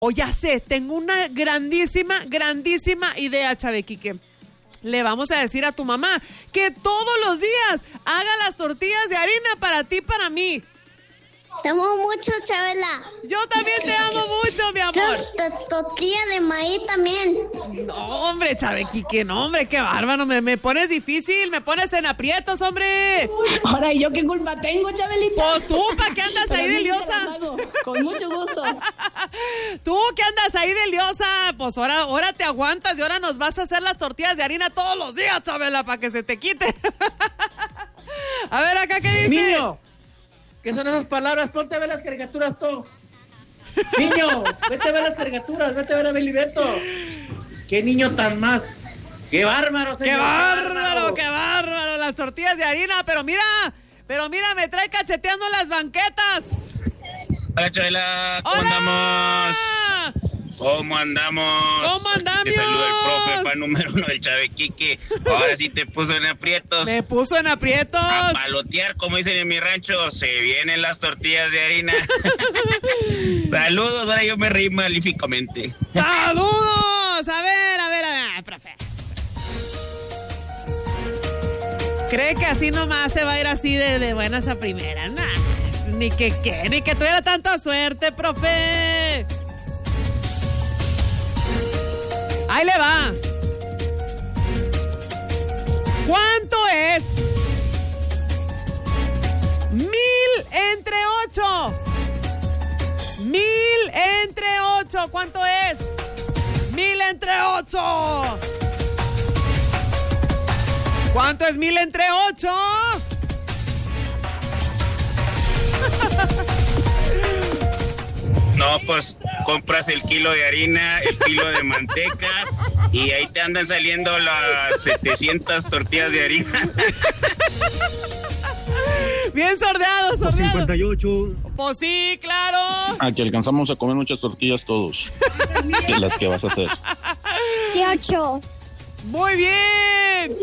O ya sé, tengo una grandísima idea, Chavequique. Le vamos a decir a tu mamá que todos los días haga las tortillas de harina para ti, para mí. Te amo mucho, Chabela. Yo también te amo mucho, mi amor. Tortilla de maíz también. No, hombre, Chavequique, no, hombre, qué bárbaro. Me pones difícil, me pones en aprietos, hombre. Ahora, ¿y yo qué culpa tengo, Chabelita? Pues tú, ¿para qué andas ahí de liosa? Con mucho gusto. Tú, ¿qué andas ahí de liosa? Pues ahora te aguantas y ahora nos vas a hacer las tortillas de harina todos los días, Chabela, para que se te quite. A ver, acá, ¿qué dice? Niño, ¿qué son esas palabras? Ponte a ver las caricaturas, tú. Niño, vete a ver las caricaturas, vete a ver a Beliberto. Qué niño tan más. Qué bárbaro, señor. Qué bárbaro. Las tortillas de harina, pero mira, me trae cacheteando las banquetas. Hola, Chabela, ¿cómo andamos? ¿Cómo andamos? Te saluda el profe, fan número 1 del Chavequique. Ahora sí te puso en aprietos. Me puso en aprietos. A palotear, como dicen en mi rancho, se vienen las tortillas de harina. Saludos, ahora yo me reí malíficamente. ¡Saludos! A ver, profe. ¿Cree que así nomás se va a ir así de buenas a primeras? Nah, ni que tuviera tanta suerte, profe. Ahí le va. ¿Cuánto es 1000 entre 8? 1000 entre 8. ¿Cuánto es? 1000 entre 8. ¿Cuánto es 1000 entre 8? No, pues compras el kilo de harina, el kilo de manteca y ahí te andan saliendo las 700 tortillas de harina. Bien sordeado. 58. Pues sí, claro. Aquí alcanzamos a comer muchas tortillas todos. De las que vas a hacer. 18. Muy bien.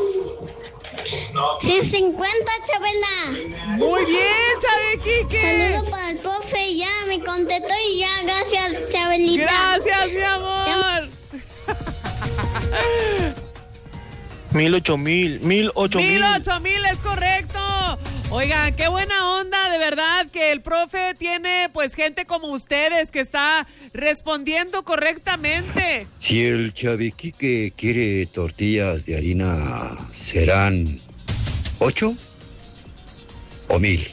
150, Chabela. Muy bien, Chavequique. Saludos para el profe, ya me contestó y ya, gracias, Chabelita. Gracias, mi amor. 1000, 1000 es correcto. Oigan, qué buena onda, de verdad, que el profe tiene pues gente como ustedes que está respondiendo correctamente. Si el Chavequique quiere tortillas de harina, ¿serán 8 o 1000?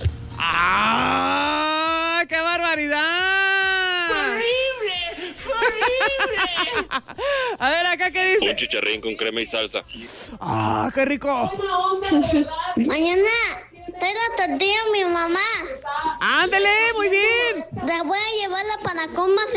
¡Ah! ¡Qué barbaridad! ¡Fue horrible! A ver, acá, ¿qué dice? Un chicharrín con crema y salsa. ¡Ah, qué rico! Mañana trae la tortilla a mi mamá. ¡Ándele, muy bien! La voy a llevar a Panacomas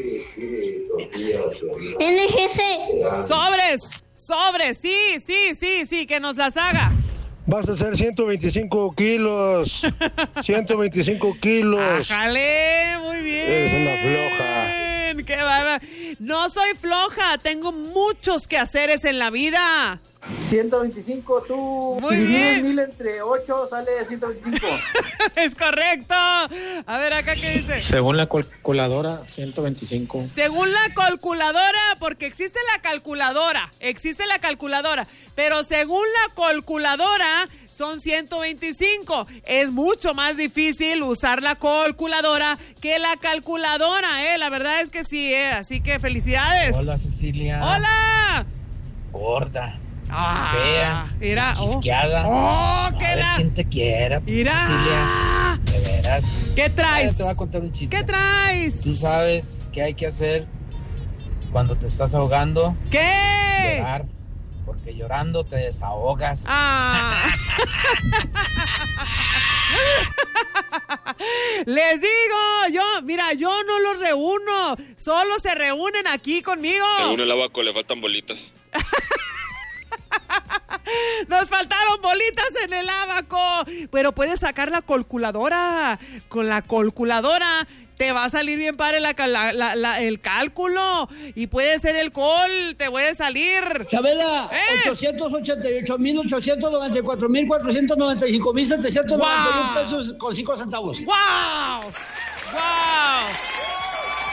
NGC. ¡Sobres! Sí, que nos las haga. Vas a hacer 125 kilos. 125 kilos. ¡Ájale! Muy bien. Eres una floja. ¡Qué bárbaro! No soy floja, tengo muchos quehaceres en la vida. 125, tú. Muy bien. 1000 entre 8 sale 125. Es correcto. A ver, acá, ¿qué dice? Según la calculadora, 125. Según la calculadora, porque existe la calculadora, pero según la calculadora son 125. Es mucho más difícil usar la calculadora que la calculadora, La verdad es que sí, Así que felicidades. Hola, Cecilia. Hola. Gorda. Fea. Mira. Chisqueada. ¿Quién te quiera? Mira. Cecilia. De veras. ¿Qué traes? Te voy a contar un chiste. ¿Qué traes? ¿Tú sabes qué hay que hacer cuando te estás ahogando? ¿Qué? Llorar. Porque llorando te desahogas. Les digo, yo no los reúno, solo se reúnen aquí conmigo. Según el abaco le faltan bolitas. Nos faltaron bolitas en el abaco. Pero puedes sacar la calculadora. Con la calculadora te va a salir bien padre el cálculo. Y puede ser el te puede salir. Chabela, 888,894,495,791 pesos con 5 centavos. ¡Wow!